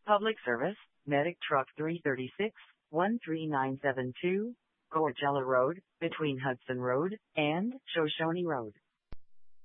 Public Service, Medic Truck 336, 13972, Coachella Road, between Hudson Road and Shoshone Road.